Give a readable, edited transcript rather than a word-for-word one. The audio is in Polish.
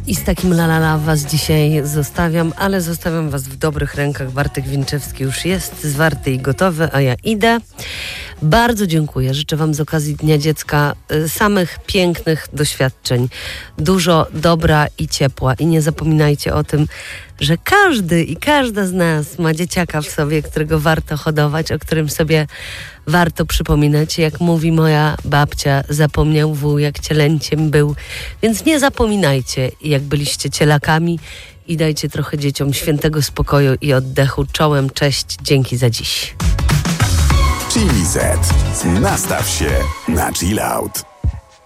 I z takim la was dzisiaj zostawiam, ale zostawiam was w dobrych rękach. Bartek Winczewski już jest zwarty i gotowy, a ja idę. Bardzo dziękuję. Życzę wam z okazji Dnia Dziecka samych pięknych doświadczeń. Dużo dobra i ciepła. I nie zapominajcie o tym, że każdy i każda z nas ma dzieciaka w sobie, którego warto hodować, o którym sobie warto przypominać. Jak mówi moja babcia, zapomniał wół, jak cielęciem był. Więc nie zapominajcie, jak byliście cielakami i dajcie trochę dzieciom świętego spokoju i oddechu. Czołem, cześć, dzięki za dziś. Chili Z. Nastaw się na chill out.